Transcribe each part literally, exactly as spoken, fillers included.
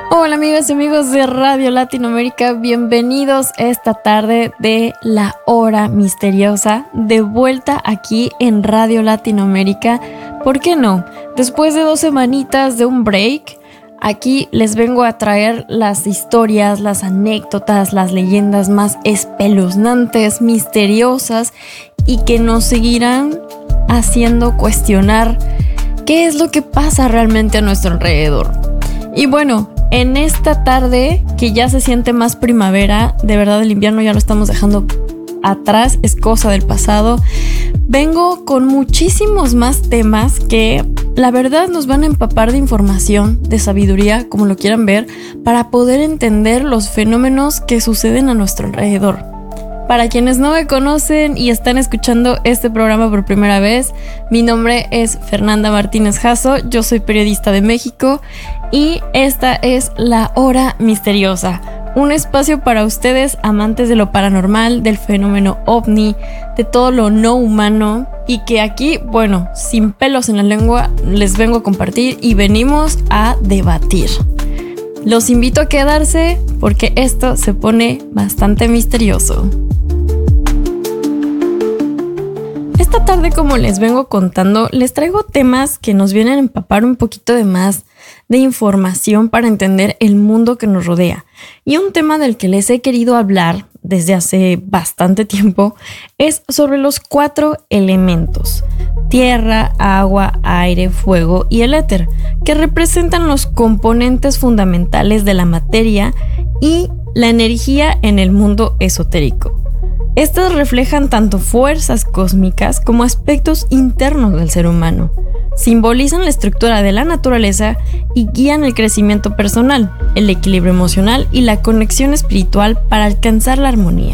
Hola amigas y amigos de Radio Latinoamérica, bienvenidos esta tarde de La Hora Misteriosa, de vuelta aquí en Radio Latinoamérica. ¿Por qué no? Después de dos semanitas de un break, aquí les vengo a traer las historias, las anécdotas, las leyendas más espeluznantes, misteriosas y que nos seguirán haciendo cuestionar qué es lo que pasa realmente a nuestro alrededor. Y bueno, en esta tarde que ya se siente más primavera, de verdad el invierno ya lo estamos dejando atrás, es cosa del pasado, vengo con muchísimos más temas que la verdad nos van a empapar de información, de sabiduría, como lo quieran ver, para poder entender los fenómenos que suceden a nuestro alrededor. Para quienes no me conocen y están escuchando este programa por primera vez, mi nombre es Fernanda Martínez Jasso, yo soy periodista de México y esta es La Hora Misteriosa, un espacio para ustedes amantes de lo paranormal, del fenómeno ovni, de todo lo no humano y que aquí, bueno, sin pelos en la lengua, les vengo a compartir y venimos a debatir. Los invito a quedarse porque esto se pone bastante misterioso. Esta tarde, como les vengo contando, les traigo temas que nos vienen a empapar un poquito de más de información para entender el mundo que nos rodea. Y un tema del que les he querido hablar desde hace bastante tiempo es sobre los cuatro elementos: tierra, agua, aire, fuego y el éter, que representan los componentes fundamentales de la materia y la energía en el mundo esotérico. Estas reflejan tanto fuerzas cósmicas como aspectos internos del ser humano. Simbolizan la estructura de la naturaleza y guían el crecimiento personal, el equilibrio emocional y la conexión espiritual para alcanzar la armonía.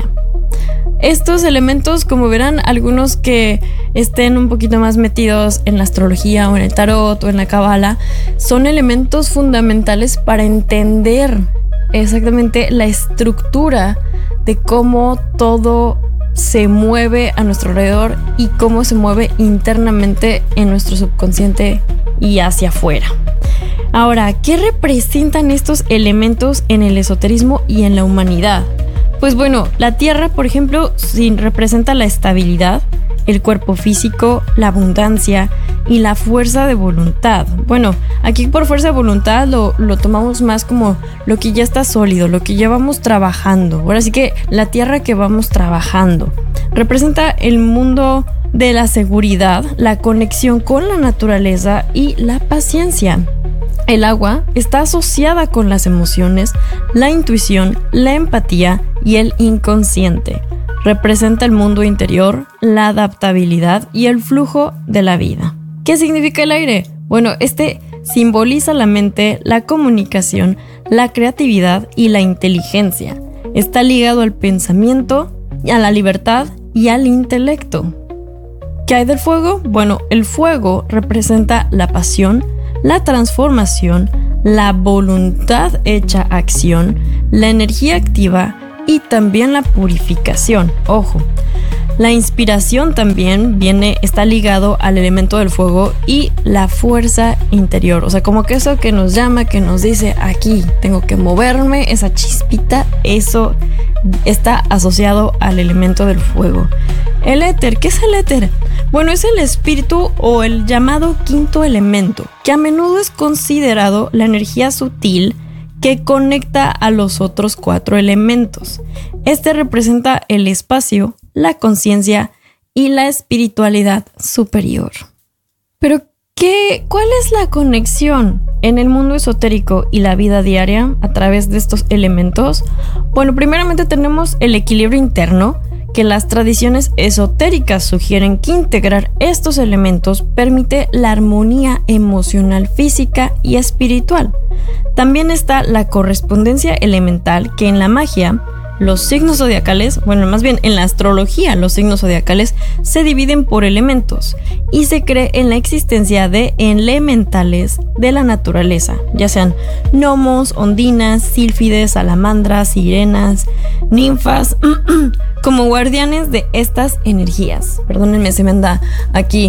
Estos elementos, como verán, algunos que estén un poquito más metidos en la astrología o en el tarot o en la cábala, son elementos fundamentales para entender exactamente la estructura de cómo todo se mueve a nuestro alrededor y cómo se mueve internamente en nuestro subconsciente y hacia afuera. Ahora, ¿qué representan estos elementos en el esoterismo y en la humanidad? Pues bueno, la tierra, por ejemplo, sí representa la estabilidad, el cuerpo físico, la abundancia y la fuerza de voluntad. Bueno, aquí por fuerza de voluntad lo, lo tomamos más como lo que ya está sólido, lo que ya vamos trabajando. Ahora sí que la tierra que vamos trabajando representa el mundo de la seguridad, la conexión con la naturaleza y la paciencia. El agua está asociada con las emociones, la intuición, la empatía y el inconsciente. Representa el mundo interior, la adaptabilidad y el flujo de la vida. ¿Qué significa el aire? Bueno, este simboliza la mente, la comunicación, la creatividad y la inteligencia. Está ligado al pensamiento, a la libertad y al intelecto. ¿Qué hay del fuego? Bueno, el fuego representa la pasión, la transformación, la voluntad hecha acción, la energía activa y también la purificación. Ojo, la inspiración también viene, está ligado al elemento del fuego y la fuerza interior. O sea, como que eso que nos llama, que nos dice aquí tengo que moverme, esa chispita, eso está asociado al elemento del fuego. El éter, ¿qué es el éter? Bueno, es el espíritu o el llamado quinto elemento, que a menudo es considerado la energía sutil que conecta a los otros cuatro elementos. Este representa el espacio, la conciencia y la espiritualidad superior. Pero, ¿qué, ¿cuál es la conexión en el mundo esotérico y la vida diaria a través de estos elementos? Bueno, primeramente tenemos el equilibrio interno, que las tradiciones esotéricas sugieren que integrar estos elementos permite la armonía emocional, física y espiritual. También está la correspondencia elemental, que en la magia, los signos zodiacales, bueno, más bien en la astrología, los signos zodiacales se dividen por elementos y se cree en la existencia de elementales de la naturaleza, ya sean gnomos, ondinas, sílfides, salamandras, sirenas, ninfas, como guardianes de estas energías. Perdónenme, se me anda aquí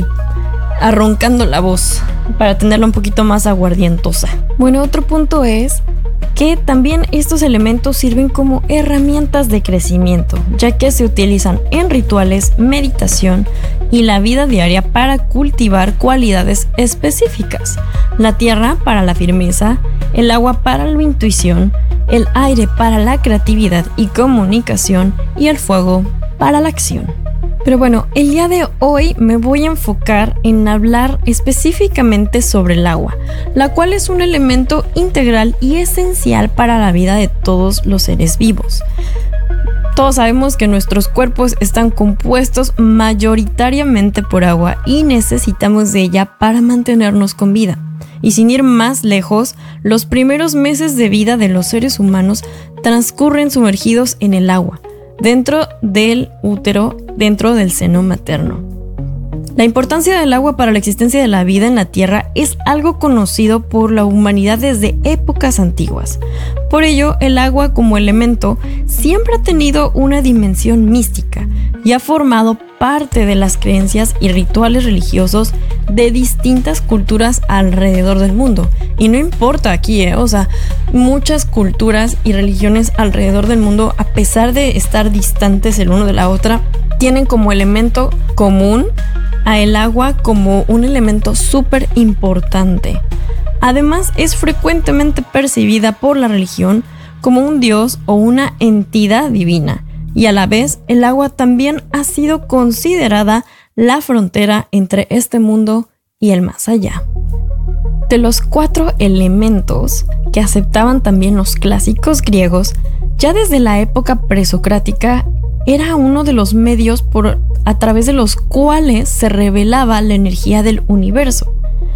arroncando la voz para tenerla un poquito más aguardientosa. Bueno, otro punto es que también estos elementos sirven como herramientas de crecimiento, ya que se utilizan en rituales, meditación y la vida diaria para cultivar cualidades específicas. La tierra para la firmeza, el agua para la intuición, el aire para la creatividad y comunicación y el fuego para la acción. Pero bueno, el día de hoy me voy a enfocar en hablar específicamente sobre el agua, la cual es un elemento integral y esencial para la vida de todos los seres vivos. Todos sabemos que nuestros cuerpos están compuestos mayoritariamente por agua y necesitamos de ella para mantenernos con vida. Y sin ir más lejos, los primeros meses de vida de los seres humanos transcurren sumergidos en el agua, dentro del útero, dentro del seno materno. La importancia del agua para la existencia de la vida en la Tierra es algo conocido por la humanidad desde épocas antiguas. Por ello, el agua como elemento siempre ha tenido una dimensión mística y ha formado parte de las creencias y rituales religiosos de distintas culturas alrededor del mundo. Y no importa aquí, ¿eh? O sea, muchas culturas y religiones alrededor del mundo, a pesar de estar distantes el uno de la otra, tienen como elemento común a el agua como un elemento súper importante. Además, es frecuentemente percibida por la religión como un dios o una entidad divina, y a la vez el agua también ha sido considerada la frontera entre este mundo y el más allá. De los cuatro elementos que aceptaban también los clásicos griegos, ya desde la época presocrática era uno de los medios por, a través de los cuales se revelaba la energía del universo.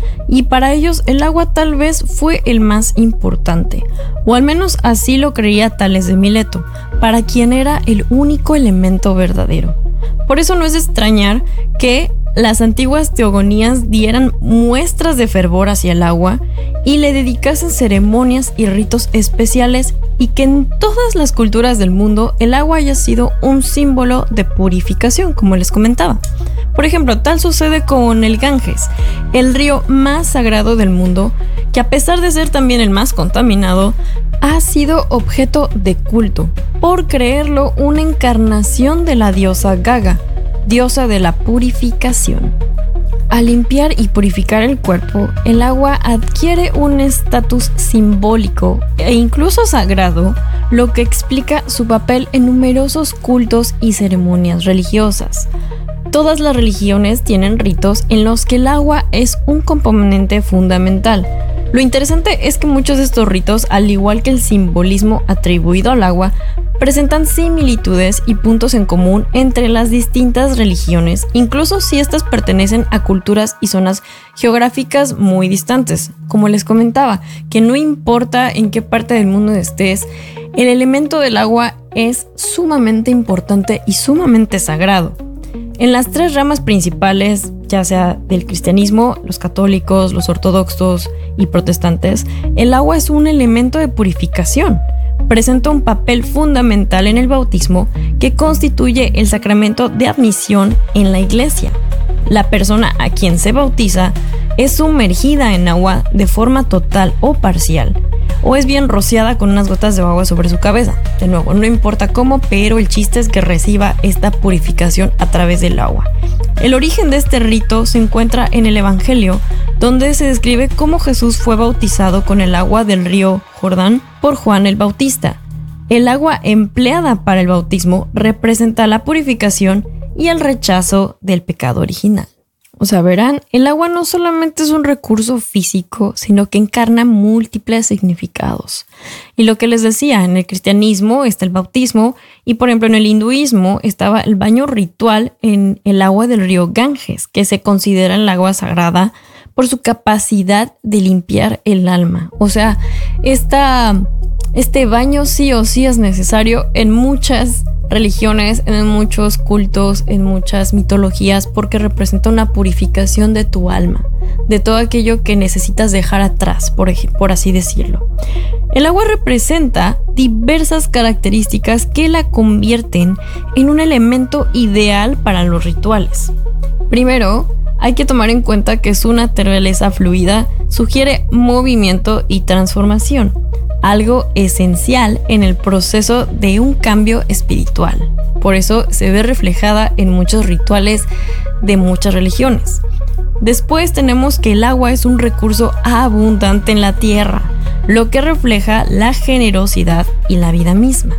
Y para ellos el agua tal vez fue el más importante, o al menos así lo creía Tales de Mileto, para quien era el único elemento verdadero. Por eso no es de extrañar que las antiguas teogonías dieran muestras de fervor hacia el agua y le dedicasen ceremonias y ritos especiales, y que en todas las culturas del mundo el agua haya sido un símbolo de purificación, como les comentaba. Por ejemplo, tal sucede con el Ganges, el río más sagrado del mundo, que a pesar de ser también el más contaminado, ha sido objeto de culto, por creerlo una encarnación de la diosa Gaga, diosa de la purificación. Al limpiar y purificar el cuerpo, el agua adquiere un estatus simbólico e incluso sagrado, lo que explica su papel en numerosos cultos y ceremonias religiosas. Todas las religiones tienen ritos en los que el agua es un componente fundamental. Lo interesante es que muchos de estos ritos, al igual que el simbolismo atribuido al agua, presentan similitudes y puntos en común entre las distintas religiones, incluso si estas pertenecen a culturas y zonas geográficas muy distantes. Como les comentaba, que no importa en qué parte del mundo estés, el elemento del agua es sumamente importante y sumamente sagrado. En las tres ramas principales, ya sea del cristianismo, los católicos, los ortodoxos y protestantes, el agua es un elemento de purificación. Presenta un papel fundamental en el bautismo, que constituye el sacramento de admisión en la iglesia. La persona a quien se bautiza es sumergida en agua de forma total o parcial, o es bien rociada con unas gotas de agua sobre su cabeza. De nuevo, no importa cómo, pero el chiste es que reciba esta purificación a través del agua. El origen de este rito se encuentra en el Evangelio, donde se describe cómo Jesús fue bautizado con el agua del río Jordán por Juan el Bautista. El agua empleada para el bautismo representa la purificación y el rechazo del pecado original. O sea, verán, el agua no solamente es un recurso físico, sino que encarna múltiples significados. Y lo que les decía, en el cristianismo está el bautismo, y por ejemplo en el hinduismo estaba el baño ritual en el agua del río Ganges, que se considera el agua sagrada por su capacidad de limpiar el alma. O sea, esta, este baño sí o sí es necesario en muchas religiones, en muchos cultos, en muchas mitologías, porque representa una purificación de tu alma, de todo aquello que necesitas dejar atrás, por, ej- por así decirlo. El agua representa diversas características que la convierten en un elemento ideal para los rituales. Primero, hay que tomar en cuenta que su naturaleza fluida sugiere movimiento y transformación. algo esencial en el proceso de un cambio espiritual. Por eso se ve reflejada en muchos rituales de muchas religiones. Después tenemos que el agua es un recurso abundante en la tierra, lo que refleja la generosidad y la vida misma.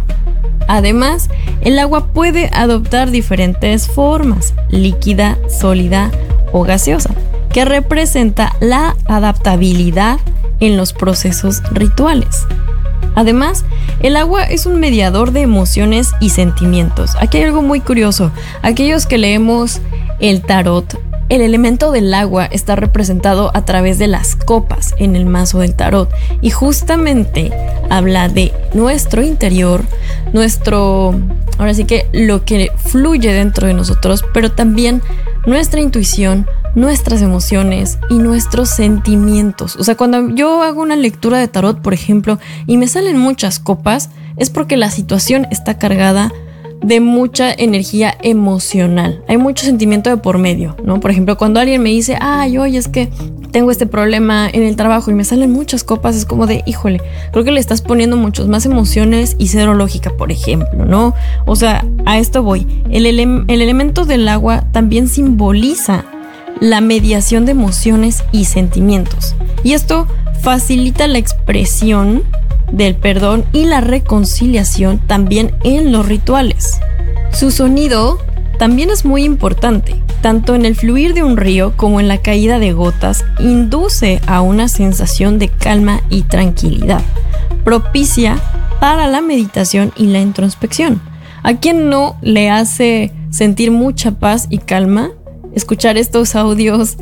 Además, el agua puede adoptar diferentes formas, líquida, sólida o gaseosa, que representa la adaptabilidad en los procesos rituales. Además, el agua es un mediador de emociones y sentimientos. Aquí hay algo muy curioso. Aquellos que leemos el tarot, el elemento del agua está representado a través de las copas en el mazo del tarot y justamente habla de nuestro interior, nuestro, ahora sí que lo que fluye dentro de nosotros, pero también nuestra intuición, nuestras emociones y nuestros sentimientos. O sea, cuando yo hago una lectura de tarot, por ejemplo, y me salen muchas copas, es porque la situación está cargada de mucha energía emocional. Hay mucho sentimiento de por medio, ¿no? Por ejemplo, cuando alguien me dice, ay, oye, es que tengo este problema en el trabajo y me salen muchas copas, es como de, híjole, creo que le estás poniendo muchas más emociones y cero lógica, por ejemplo, ¿no? O sea, a esto voy. El, ele- el elemento del agua también simboliza la mediación de emociones y sentimientos. Y esto facilita la expresión del perdón y la reconciliación también en los rituales. Su sonido también es muy importante. Tanto en el fluir de un río como en la caída de gotas, induce a una sensación de calma y tranquilidad, propicia para la meditación y la introspección. ¿A quién no le hace sentir mucha paz y calma escuchar estos audios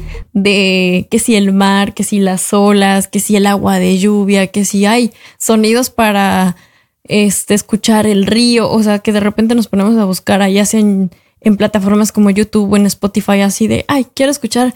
de que si el mar, que si las olas, que si el agua de lluvia, que si hay sonidos para este, escuchar el río? O sea, que de repente nos ponemos a buscar allá sea en, en plataformas como YouTube o en Spotify, así de, ay, quiero escuchar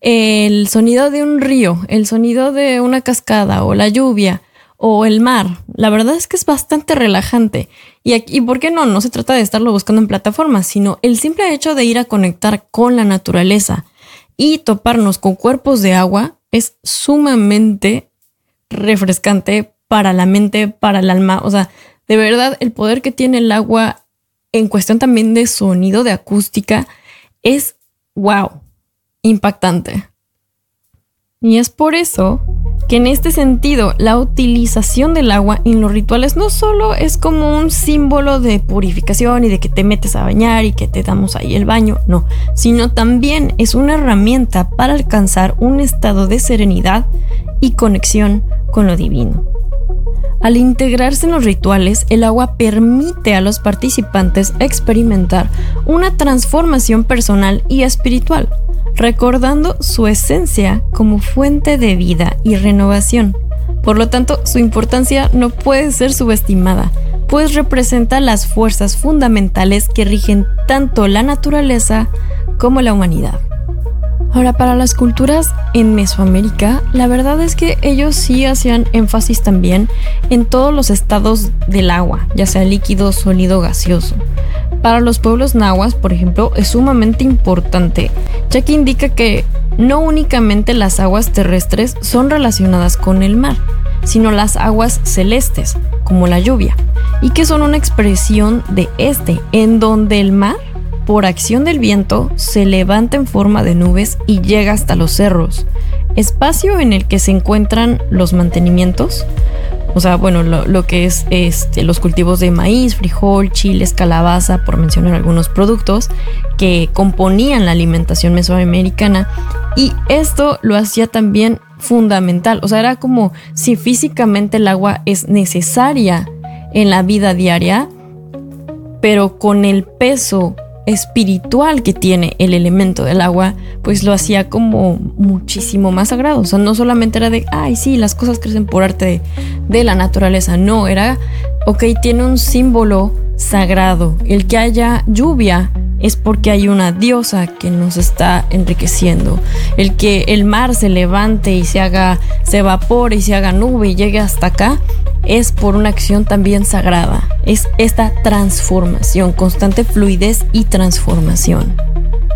el sonido de un río, el sonido de una cascada o la lluvia o el mar. La verdad es que es bastante relajante. Y, aquí, ¿y por qué no? No se trata de estarlo buscando en plataformas, sino el simple hecho de ir a conectar con la naturaleza y toparnos con cuerpos de agua es sumamente refrescante para la mente, para el alma. O sea, de verdad, el poder que tiene el agua en cuestión también de sonido, de acústica, es wow, impactante. Y es por eso que en este sentido la utilización del agua en los rituales no solo es como un símbolo de purificación y de que te metes a bañar y que te damos ahí el baño, no, sino también es una herramienta para alcanzar un estado de serenidad y conexión con lo divino. Al integrarse en los rituales, el agua permite a los participantes experimentar una transformación personal y espiritual, recordando su esencia como fuente de vida y renovación. Por lo tanto, su importancia no puede ser subestimada, pues representa las fuerzas fundamentales que rigen tanto la naturaleza como la humanidad. Ahora, para las culturas en Mesoamérica, la verdad es que ellos sí hacían énfasis también en todos los estados del agua, ya sea líquido, sólido, gaseoso. Para los pueblos nahuas, por ejemplo, es sumamente importante, ya que indica que no únicamente las aguas terrestres son relacionadas con el mar, sino las aguas celestes, como la lluvia, y que son una expresión de este, en donde el mar, por acción del viento, se levanta en forma de nubes y llega hasta los cerros, espacio en el que se encuentran los mantenimientos, o sea, bueno, lo, lo que es este, los cultivos de maíz, frijol, chiles, calabaza, por mencionar algunos productos que componían la alimentación mesoamericana, y esto lo hacía también fundamental. O sea, era como si físicamente el agua es necesaria en la vida diaria, pero con el peso espiritual que tiene el elemento del agua, pues lo hacía como muchísimo más sagrado. O sea, no solamente era de, ay, sí, las cosas crecen por arte de, de la naturaleza. No, era, ok, tiene un símbolo sagrado. El que haya lluvia es porque hay una diosa que nos está enriqueciendo. El que el mar se levante y se haga, se evapore y se haga nube y llegue hasta acá, es por una acción también sagrada. Es esta transformación, constante fluidez y transformación.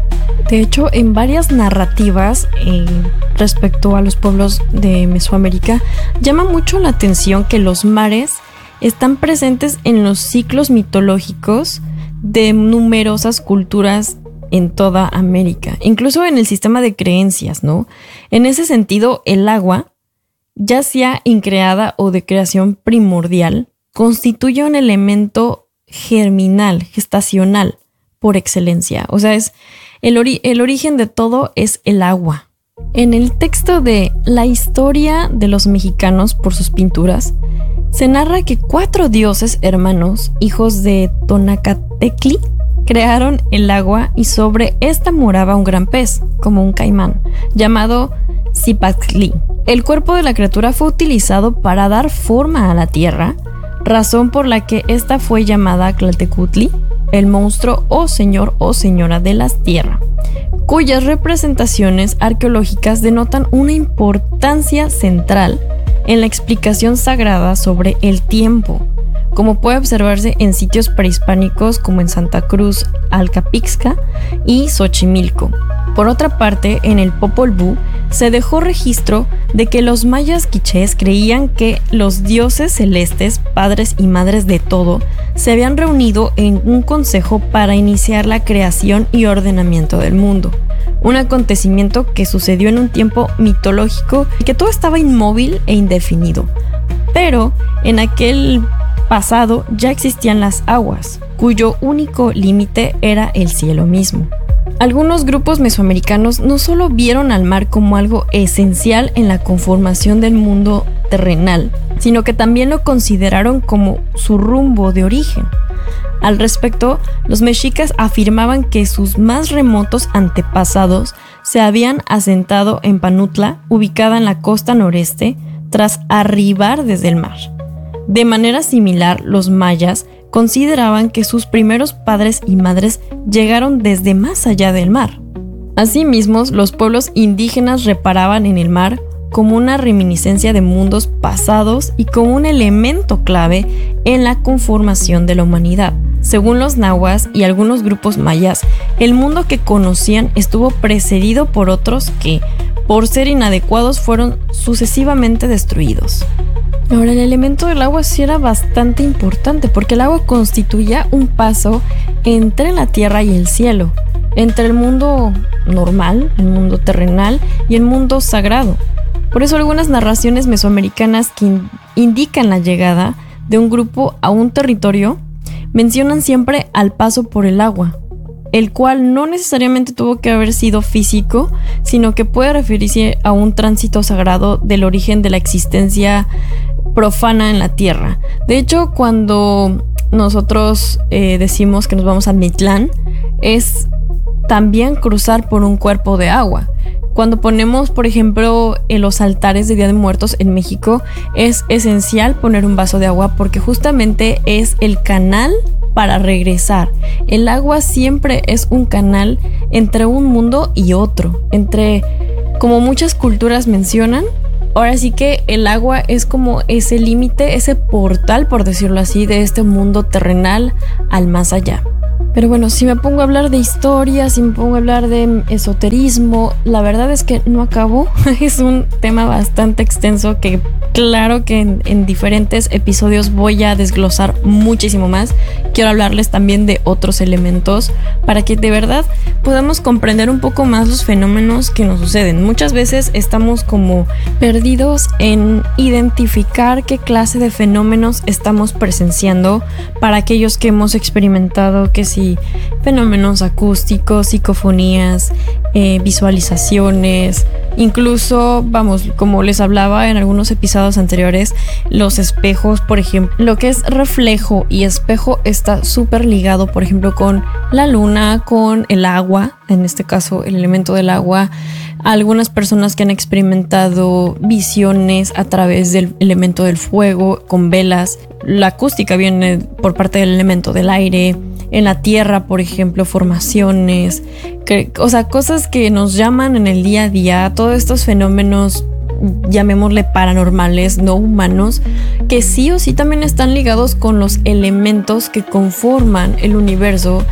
De hecho, en varias narrativas eh, respecto a los pueblos de Mesoamérica, llama mucho la atención que los mares están presentes en los ciclos mitológicos de numerosas culturas en toda América, incluso en el sistema de creencias, ¿no? En ese sentido, el agua, ya sea increada o de creación primordial, constituye un elemento germinal, gestacional, por excelencia. O sea, es el, ori- el origen de todo es el agua. En el texto de La historia de los mexicanos por sus pinturas, se narra que cuatro dioses hermanos, hijos de Tonacatecli, crearon el agua y sobre esta moraba un gran pez, como un caimán, llamado Zipactli. El cuerpo de la criatura fue utilizado para dar forma a la tierra, razón por la que esta fue llamada Tlaltecutli, el monstruo o señor o señora de las tierras, cuyas representaciones arqueológicas denotan una importancia central en la explicación sagrada sobre el tiempo, como puede observarse en sitios prehispánicos como en Santa Cruz, Alcapixca y Xochimilco. Por otra parte, en el Popol Vuh se dejó registro de que los mayas quichés creían que los dioses celestes, padres y madres de todo, se habían reunido en un consejo para iniciar la creación y ordenamiento del mundo. Un acontecimiento que sucedió en un tiempo mitológico y que todo estaba inmóvil e indefinido. Pero en aquel pasado ya existían las aguas, cuyo único límite era el cielo mismo. Algunos grupos mesoamericanos no solo vieron al mar como algo esencial en la conformación del mundo terrenal, sino que también lo consideraron como su rumbo de origen. Al respecto, los mexicas afirmaban que sus más remotos antepasados se habían asentado en Panutla, ubicada en la costa noreste, tras arribar desde el mar. De manera similar, los mayas consideraban que sus primeros padres y madres llegaron desde más allá del mar. Asimismo, los pueblos indígenas reparaban en el mar como una reminiscencia de mundos pasados y como un elemento clave en la conformación de la humanidad. Según los nahuas y algunos grupos mayas, el mundo que conocían estuvo precedido por otros que, por ser inadecuados, fueron sucesivamente destruidos. Ahora, el elemento del agua sí era bastante importante porque el agua constituía un paso entre la tierra y el cielo, entre el mundo normal, el mundo terrenal y el mundo sagrado. Por eso algunas narraciones mesoamericanas que in- indican la llegada de un grupo a un territorio mencionan siempre al paso por el agua, el cual no necesariamente tuvo que haber sido físico, sino que puede referirse a un tránsito sagrado del origen de la existencia profana en la tierra. De hecho, cuando nosotros eh, decimos que nos vamos a Mictlán, es también cruzar por un cuerpo de agua. Cuando ponemos, por ejemplo, en los altares de Día de Muertos en México, es esencial poner un vaso de agua porque justamente es el canal para regresar. El agua siempre es un canal entre un mundo y otro, entre, como muchas culturas mencionan, ahora sí que el agua es como ese límite, ese portal, por decirlo así, de este mundo terrenal al más allá. Pero bueno, si me pongo a hablar de historia, si me pongo a hablar de esoterismo, la verdad es que no acabo. Es un tema bastante extenso que claro que en, en diferentes episodios voy a desglosar muchísimo más. Quiero hablarles también de otros elementos para que de verdad podamos comprender un poco más los fenómenos que nos suceden. Muchas veces estamos como perdidos en identificar qué clase de fenómenos estamos presenciando para aquellos que hemos experimentado que sí, fenómenos acústicos, psicofonías, eh, visualizaciones, incluso, vamos, como les hablaba en algunos episodios anteriores, los espejos, por ejemplo, lo que es reflejo y espejo está súper ligado, por ejemplo, con la luna, con el agua, en este caso el elemento del agua. Algunas personas que han experimentado visiones a través del elemento del fuego con velas. La acústica viene por parte del elemento del aire. En la tierra, por ejemplo, formaciones, que, o sea, cosas que nos llaman en el día a día, todos estos fenómenos, llamémosle paranormales, no humanos, que sí o sí también están ligados con los elementos que conforman el universo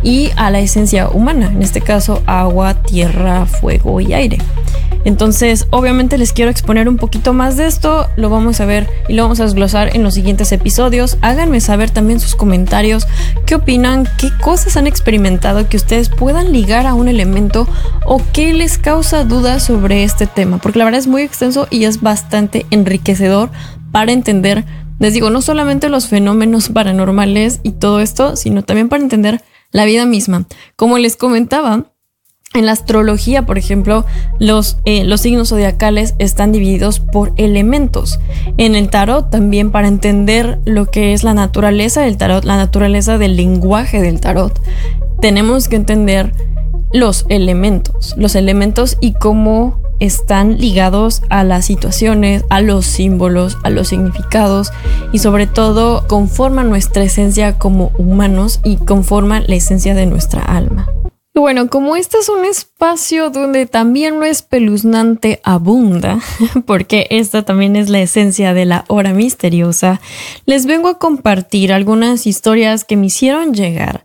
y a la esencia humana, en este caso agua, tierra, fuego y aire. Entonces, obviamente les quiero exponer un poquito más de esto, lo vamos a ver y lo vamos a desglosar en los siguientes episodios. Háganme saber también sus comentarios, qué opinan, qué cosas han experimentado que ustedes puedan ligar a un elemento o qué les causa dudas sobre este tema, porque la verdad es muy extenso y es bastante enriquecedor para entender, les digo, no solamente los fenómenos paranormales y todo esto, sino también para entender la vida misma. Como les comentaba, en la astrología, por ejemplo, los, eh, los signos zodiacales están divididos por elementos. En el tarot también, para entender lo que es la naturaleza del tarot, la naturaleza del lenguaje del tarot, tenemos que entender los elementos, los elementos y cómo están ligados a las situaciones, a los símbolos, a los significados y sobre todo conforman nuestra esencia como humanos y conforman la esencia de nuestra alma. Y bueno, como este es un espacio donde también lo espeluznante abunda, porque esta también es la esencia de la hora misteriosa, les vengo a compartir algunas historias que me hicieron llegar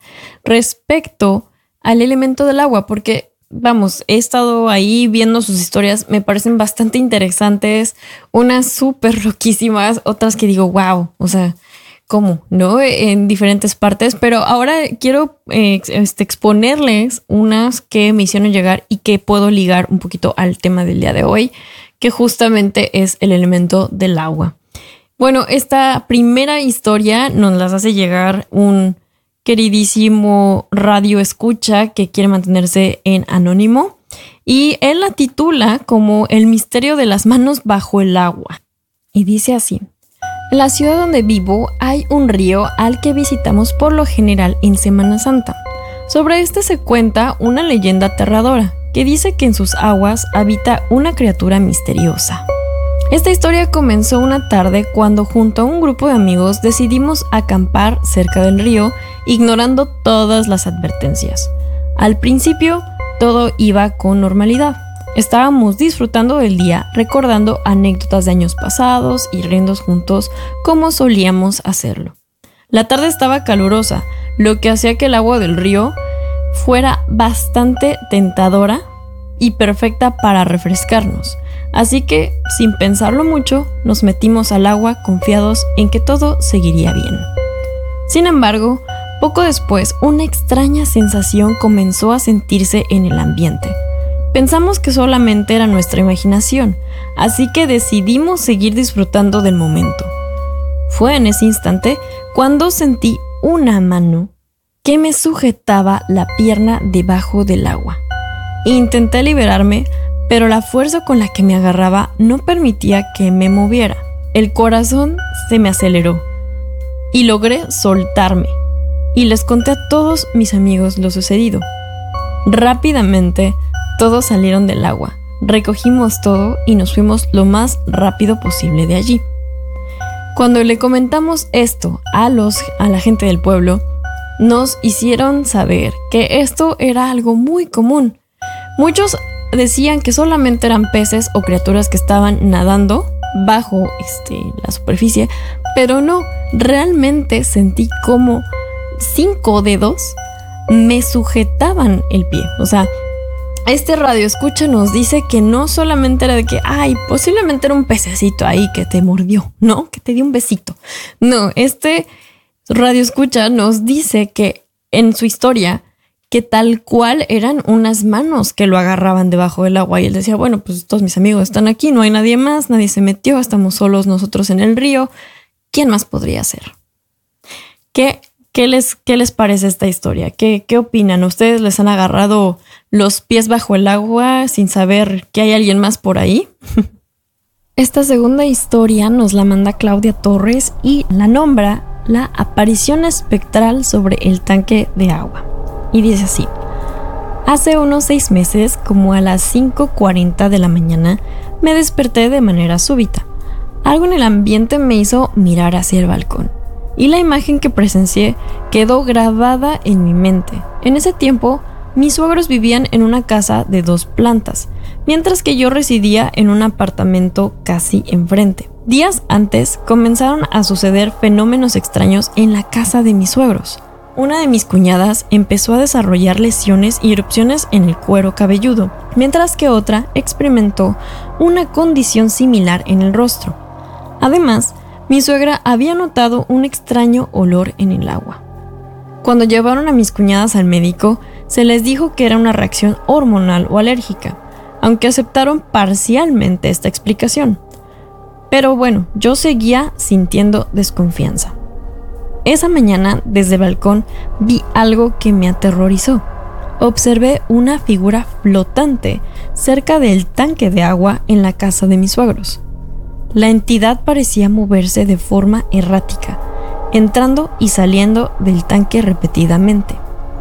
respecto al elemento del agua, porque vamos, he estado ahí viendo sus historias, me parecen bastante interesantes, unas súper loquísimas, otras que digo, wow, o sea, ¿cómo? ¿No? En diferentes partes, pero ahora quiero eh, este, exponerles unas que me hicieron llegar y que puedo ligar un poquito al tema del día de hoy, que justamente es el elemento del agua. Bueno, esta primera historia nos las hace llegar un queridísimo radio escucha que quiere mantenerse en anónimo y él la titula como El misterio de las manos bajo el agua y dice así: en la ciudad donde vivo hay un río al que visitamos por lo general en Semana Santa. Sobre este se cuenta una leyenda aterradora que dice que en sus aguas habita una criatura misteriosa. Esta historia comenzó una tarde cuando junto a un grupo de amigos decidimos acampar cerca del río, ignorando todas las advertencias. Al principio, todo iba con normalidad. Estábamos disfrutando del día, recordando anécdotas de años pasados y riendo juntos como solíamos hacerlo. La tarde estaba calurosa, lo que hacía que el agua del río fuera bastante tentadora y perfecta para refrescarnos. Así que, sin pensarlo mucho, nos metimos al agua confiados en que todo seguiría bien. Sin embargo, poco después, una extraña sensación comenzó a sentirse en el ambiente. Pensamos que solamente era nuestra imaginación, así que decidimos seguir disfrutando del momento. Fue en ese instante cuando sentí una mano que me sujetaba la pierna debajo del agua. Intenté liberarme, pero la fuerza con la que me agarraba no permitía que me moviera. El corazón se me aceleró y logré soltarme. Y les conté a todos mis amigos lo sucedido. Rápidamente, todos salieron del agua, recogimos todo y nos fuimos lo más rápido posible de allí. Cuando le comentamos esto a, los, a la gente del pueblo, nos hicieron saber que esto era algo muy común. Muchos decían que solamente eran peces o criaturas que estaban nadando bajo este, la superficie, pero no, realmente sentí como cinco dedos me sujetaban el pie. O sea, este radio escucha nos dice que no solamente era de que, ay, posiblemente era un pececito ahí que te mordió, ¿no? Que te dio un besito. No, este radio escucha nos dice que en su historia que tal cual eran unas manos que lo agarraban debajo del agua y él decía, bueno, pues todos mis amigos están aquí, no hay nadie más, nadie se metió, estamos solos nosotros en el río. ¿Quién más podría ser? ¿Qué, qué, les, qué les parece esta historia? ¿Qué, qué opinan? ¿Ustedes les han agarrado los pies bajo el agua sin saber que hay alguien más por ahí? Esta segunda historia nos la manda Claudia Torres y la nombra La aparición espectral sobre el tanque de agua. Y dice así: hace unos seis meses, como a las cinco cuarenta de la mañana, me desperté de manera súbita. Algo en el ambiente me hizo mirar hacia el balcón, y la imagen que presencié quedó grabada en mi mente. En ese tiempo, mis suegros vivían en una casa de dos plantas, mientras que yo residía en un apartamento casi enfrente. Días antes comenzaron a suceder fenómenos extraños en la casa de mis suegros. una de mis cuñadas empezó a desarrollar lesiones y erupciones en el cuero cabelludo, mientras que otra experimentó una condición similar en el rostro. Además, mi suegra había notado un extraño olor en el agua. Cuando llevaron a mis cuñadas al médico, se les dijo que era una reacción hormonal o alérgica, aunque aceptaron parcialmente esta explicación. Pero bueno, yo seguía sintiendo desconfianza. Esa mañana, desde el balcón, vi algo que me aterrorizó. Observé una figura flotante cerca del tanque de agua en la casa de mis suegros. La entidad parecía moverse de forma errática, entrando y saliendo del tanque repetidamente.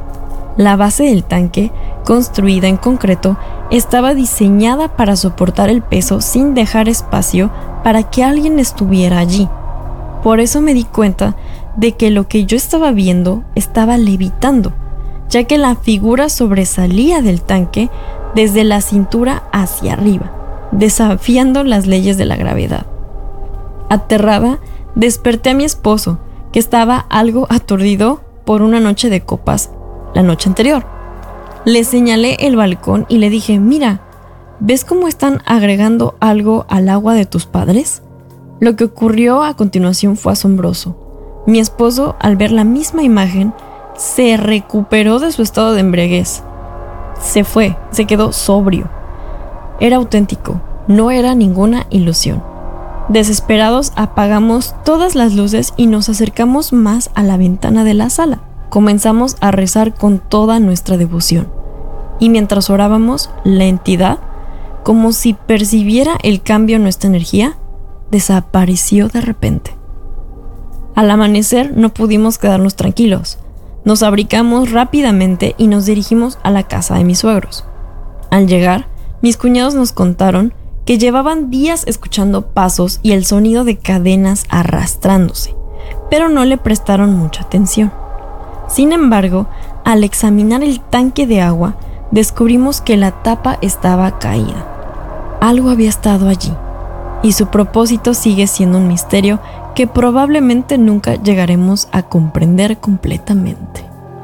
La base del tanque, construida en concreto, estaba diseñada para soportar el peso sin dejar espacio para que alguien estuviera allí. Por eso me di cuenta de que lo que yo estaba viendo estaba levitando, ya que la figura sobresalía del tanque desde la cintura hacia arriba, desafiando las leyes de la gravedad. Aterrada, desperté a mi esposo, que estaba algo aturdido por una noche de copas la noche anterior. Le señalé el balcón y le dije: mira, ¿ves cómo están agregando algo al agua de tus padres? Lo que ocurrió a continuación fue asombroso. Mi esposo, al ver la misma imagen, se recuperó de su estado de embriaguez. Se fue, se quedó sobrio. Era auténtico, no era ninguna ilusión. Desesperados, apagamos todas las luces y nos acercamos más a la ventana de la sala. Comenzamos a rezar con toda nuestra devoción. Y mientras orábamos, la entidad, como si percibiera el cambio en nuestra energía, desapareció de repente. Al amanecer no pudimos quedarnos tranquilos. Nos abrigamos rápidamente y nos dirigimos a la casa de mis suegros. Al llegar, mis cuñados nos contaron que llevaban días escuchando pasos y el sonido de cadenas arrastrándose, pero no le prestaron mucha atención. Sin embargo, al examinar el tanque de agua, descubrimos que la tapa estaba caída. Algo había estado allí, y su propósito sigue siendo un misterio que probablemente nunca llegaremos a comprender completamente.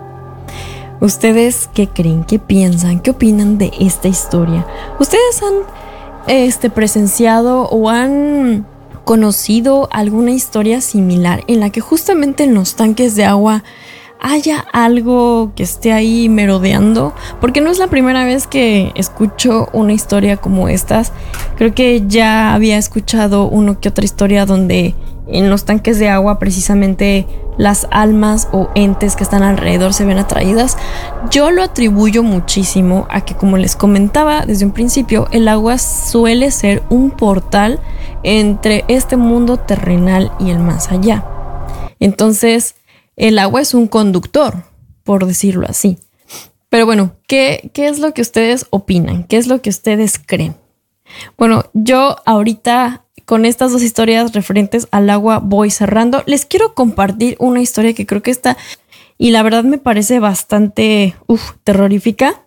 ¿Ustedes qué creen? ¿Qué piensan? ¿Qué opinan de esta historia? ¿Ustedes han este, presenciado o han conocido alguna historia similar en la que justamente en los tanques de agua haya algo que esté ahí merodeando? Porque no es la primera vez que escucho una historia como estas. Creo que ya había escuchado uno que otra historia donde en los tanques de agua precisamente las almas o entes que están alrededor se ven atraídas. Yo lo atribuyo muchísimo a que, como les comentaba desde un principio, el agua suele ser un portal entre este mundo terrenal y el más allá. Entonces, el agua es un conductor, por decirlo así. Pero bueno, ¿qué, qué es lo que ustedes opinan? ¿Qué es lo que ustedes creen? Bueno, yo ahorita con estas dos historias referentes al agua voy cerrando. Les quiero compartir una historia que creo que está, y la verdad me parece bastante uf, terrorífica.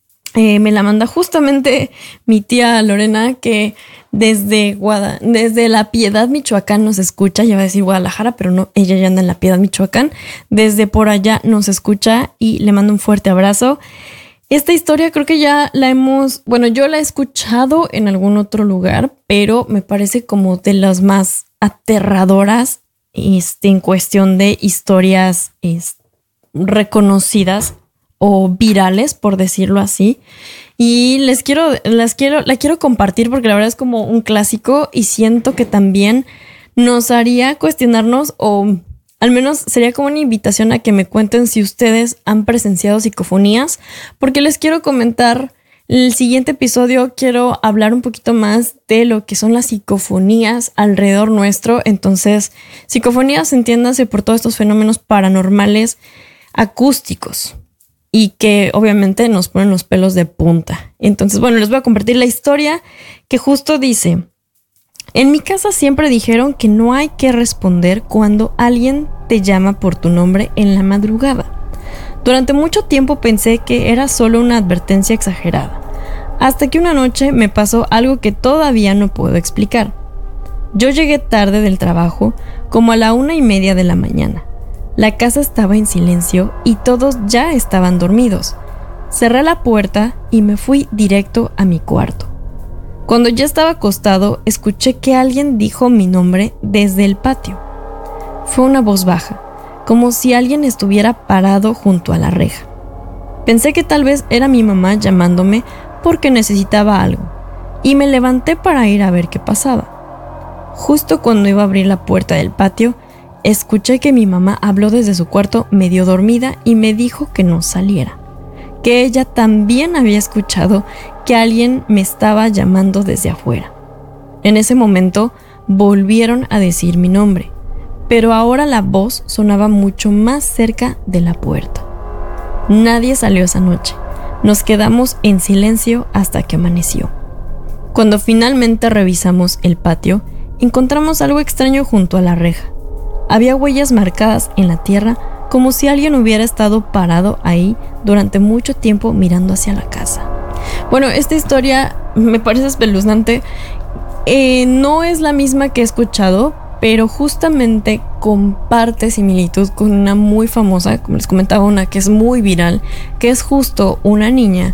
Eh, me la manda justamente mi tía Lorena, que desde, Guada, desde La Piedad, Michoacán nos escucha. Ya va a decir Guadalajara, pero no, ella ya anda en La Piedad, Michoacán. Desde por allá nos escucha y le mando un fuerte abrazo. Esta historia creo que ya la hemos, bueno, yo la he escuchado en algún otro lugar, pero me parece como de las más aterradoras este, en cuestión de historias este, reconocidas o virales, por decirlo así. Y les quiero, las quiero, la quiero compartir porque la verdad es como un clásico y siento que también nos haría cuestionarnos, o al menos sería como una invitación a que me cuenten si ustedes han presenciado psicofonías, porque les quiero comentar, en el siguiente episodio quiero hablar un poquito más de lo que son las psicofonías alrededor nuestro. Entonces, psicofonías, entiéndase por todos estos fenómenos paranormales acústicos y que obviamente nos ponen los pelos de punta. Entonces, bueno, les voy a compartir la historia que justo dice: en mi casa siempre dijeron que no hay que responder cuando alguien te llama por tu nombre en la madrugada. Durante mucho tiempo pensé que era solo una advertencia exagerada, hasta que una noche me pasó algo que todavía no puedo explicar. Yo llegué tarde del trabajo, como a la una y media de la mañana. La casa estaba en silencio y todos ya estaban dormidos. Cerré la puerta y me fui directo a mi cuarto. Cuando ya estaba acostado, escuché que alguien dijo mi nombre desde el patio. Fue una voz baja, como si alguien estuviera parado junto a la reja. Pensé que tal vez era mi mamá llamándome porque necesitaba algo, y me levanté para ir a ver qué pasaba. Justo cuando iba a abrir la puerta del patio, escuché que mi mamá habló desde su cuarto medio dormida y me dijo que no saliera, que ella también había escuchado que alguien me estaba llamando desde afuera. En ese momento volvieron a decir mi nombre, pero ahora la voz sonaba mucho más cerca de la puerta. Nadie salió esa noche. Nos quedamos en silencio hasta que amaneció. Cuando finalmente revisamos el patio, encontramos algo extraño junto a la reja. Había huellas marcadas en la tierra como si alguien hubiera estado parado ahí durante mucho tiempo mirando hacia la casa. Bueno, esta historia me parece espeluznante. Eh, no es la misma que he escuchado, pero justamente comparte similitud con una muy famosa, como les comentaba, una que es muy viral, que es justo una niña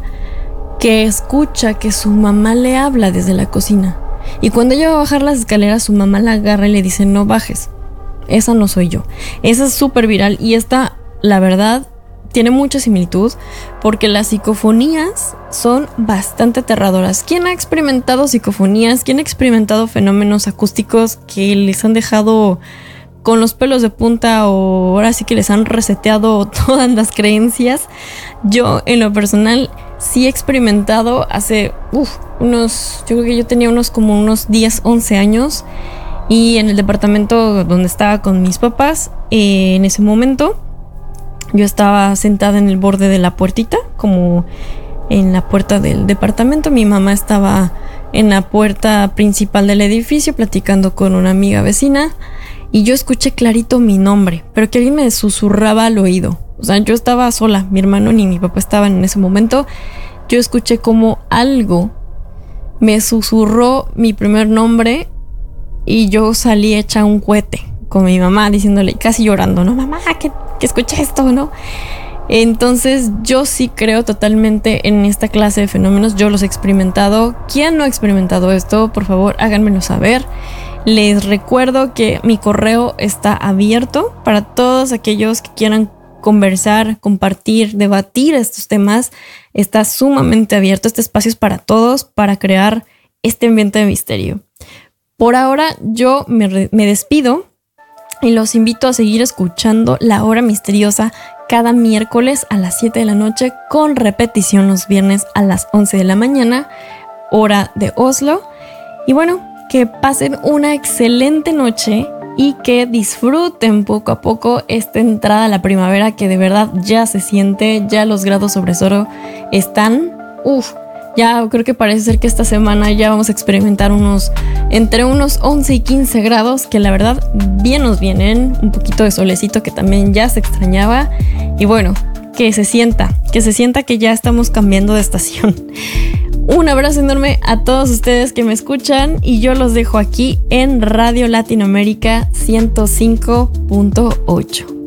que escucha que su mamá le habla desde la cocina. Y cuando ella va a bajar las escaleras, su mamá la agarra y le dice: no bajes. Esa no soy yo. Esa es súper viral y esta, la verdad, tiene mucha similitud porque las psicofonías son bastante aterradoras. ¿Quién ha experimentado psicofonías? ¿Quién ha experimentado fenómenos acústicos que les han dejado con los pelos de punta o ahora sí que les han reseteado todas las creencias? Yo, en lo personal, sí he experimentado hace uf, unos, yo creo que yo tenía unos como unos diez, once años. Y en el departamento donde estaba con mis papás, eh, en ese momento, yo estaba sentada en el borde de la puertita, como en la puerta del departamento. Mi mamá estaba en la puerta principal del edificio platicando con una amiga vecina y yo escuché clarito mi nombre, pero que alguien me susurraba al oído. O sea, yo estaba sola, mi hermano ni mi papá estaban en ese momento. Yo escuché como algo me susurró mi primer nombre. Y yo salí hecha un cohete con mi mamá diciéndole, casi llorando, no, mamá, que, que escuché esto, ¿no? Entonces yo sí creo totalmente en esta clase de fenómenos. Yo los he experimentado. ¿Quién no ha experimentado esto? Por favor, háganmelo saber. Les recuerdo que mi correo está abierto para todos aquellos que quieran conversar, compartir, debatir estos temas. Está sumamente abierto. Este espacio es para todos, para crear este ambiente de misterio. Por ahora yo me, re- me despido y los invito a seguir escuchando La Hora Misteriosa cada miércoles a las siete de la noche con repetición los viernes a las once de la mañana, hora de Oslo. Y bueno, que pasen una excelente noche y que disfruten poco a poco esta entrada a la primavera que de verdad ya se siente, ya los grados sobre cero están, uff. Ya creo que parece ser que esta semana ya vamos a experimentar unos entre unos once y quince grados que la verdad bien nos vienen, un poquito de solecito que también ya se extrañaba y bueno, que se sienta, que se sienta que ya estamos cambiando de estación. Un abrazo enorme a todos ustedes que me escuchan y yo los dejo aquí en Radio Latinoamérica ciento cinco punto ocho.